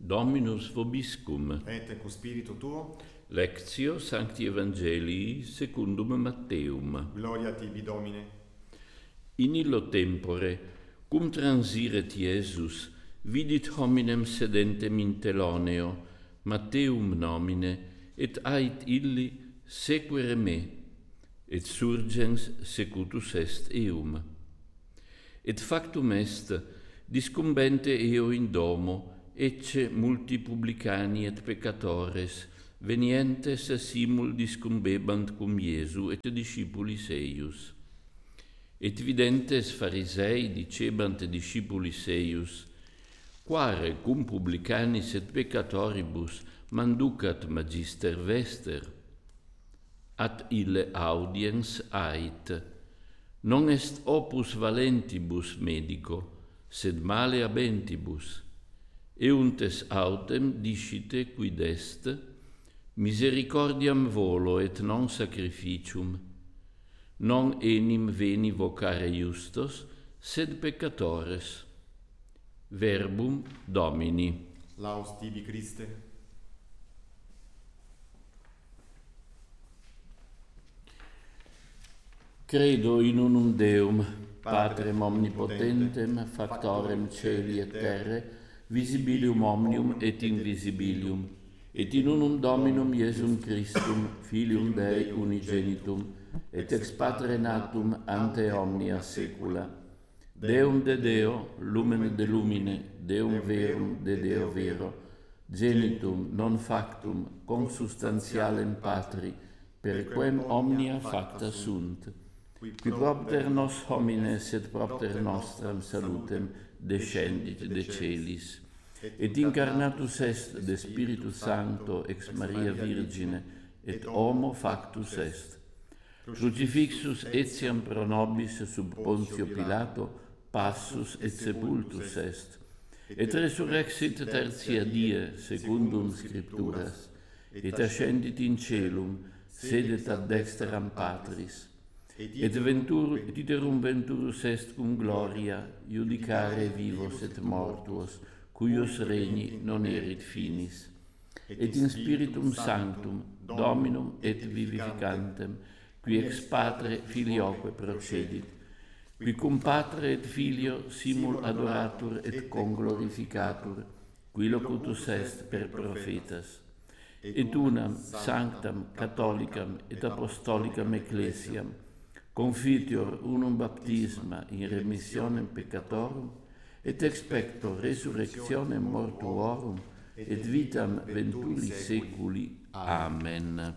Dominus vobiscum. Et cum spiritu tuo. Lectio Sancti Evangelii secundum Matteum. Gloria tibi, Domine. In illo tempore, cum transiret Iesus, vidit hominem sedentem in teloneo, Matteum nomine, et ait illi sequere me, et surgens secutus est eum. Et factum est, discumbente eo in domo, ecce multi publicani et peccatores, venientes simul discumbebant cum Iesu et discipulis eius. Et videntes Pharisei dicebant discipulis eius, quare cum publicanis et peccatoribus manducat magister vester? At ille audiens ait, non est opus valentibus medico, sed male habentibus. Euntes autem discite quid est, misericordiam volo et non sacrificium, non enim veni vocare justos, sed peccatores. Verbum Domini. Laus tibi, Christe. Credo in unum Deum, Patrem omnipotentem, factorem celi et terre, visibilium omnium et invisibilium, et in unum Dominum Iesum Christum, Filium Dei unigenitum, et ex Patre natum ante omnia saecula, Deum de Deo, lumen de lumine, Deum verum de Deo vero, genitum non factum consubstantialem Patri, per quem omnia facta sunt, qui propter nos homines et propter nostram salutem descendit de celis, et incarnatus est de Spiritus Sancto ex Maria Virgine, et homo factus est. Crucifixus etiam pro nobis sub Pontio Pilato, passus et sepultus est, et resurrexit tertia die secundum Scripturas, et ascendit in celum, sedet ad dexteram Patris, et iterum venturus est cum gloria, judicare vivos et mortuos, cuius regni non erit finis, et in Spiritum Sanctum, Dominum et vivificantem, qui ex Patre Filioque procedit, qui cum Patre et Filio simul adoratur et conglorificatur, qui locutus est per prophetas, et unam sanctam catholicam et apostolicam ecclesiam, confitior unum baptisma in remissionem peccatorum, et expecto resurrectionem mortuorum, et vitam venturi seculi. Amen.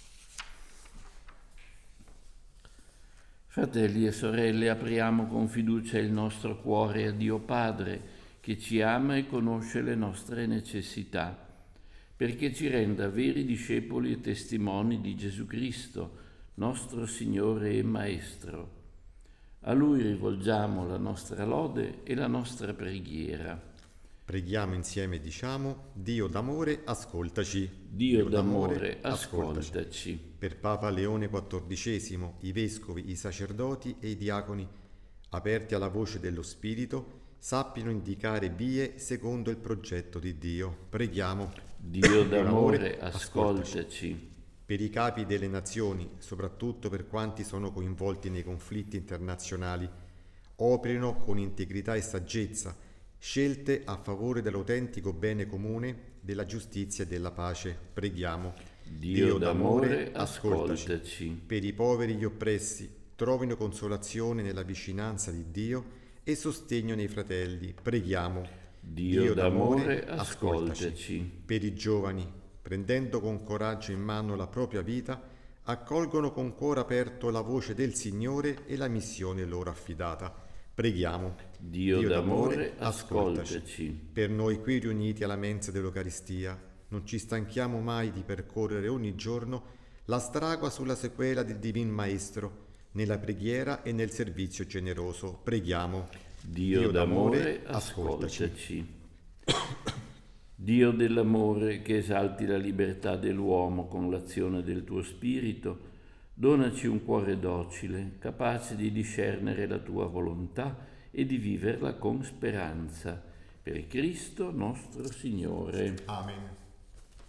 Fratelli e sorelle, apriamo con fiducia il nostro cuore a Dio Padre, che ci ama e conosce le nostre necessità, perché ci renda veri discepoli e testimoni di Gesù Cristo, nostro Signore e Maestro. A Lui rivolgiamo la nostra lode e la nostra preghiera. Preghiamo insieme e diciamo: Dio d'amore, ascoltaci. Dio d'amore, ascoltaci. Per Papa Leone XIV, i vescovi, i sacerdoti e i diaconi, aperti alla voce dello Spirito, sappiano indicare vie secondo il progetto di Dio. Preghiamo. Dio d'amore, ascoltaci. Per i capi delle nazioni, soprattutto per quanti sono coinvolti nei conflitti internazionali, operino con integrità e saggezza scelte a favore dell'autentico bene comune, della giustizia e della pace. Preghiamo. Dio d'amore, ascoltaci. Per i poveri e gli oppressi, trovino consolazione nella vicinanza di Dio e sostegno nei fratelli. Preghiamo. Dio d'amore, ascoltaci. Per i giovani, prendendo con coraggio in mano la propria vita, accolgono con cuore aperto la voce del Signore e la missione loro affidata. Preghiamo. Dio d'amore, ascoltaci. Per noi qui riuniti alla mensa dell'Eucaristia, non ci stanchiamo mai di percorrere ogni giorno la strada sulla sequela del Divin Maestro, nella preghiera e nel servizio generoso. Preghiamo. Dio d'amore, ascoltaci. Dio dell'amore, che esalti la libertà dell'uomo con l'azione del tuo Spirito, donaci un cuore docile, capace di discernere la tua volontà e di viverla con speranza. Per Cristo nostro Signore. Amen.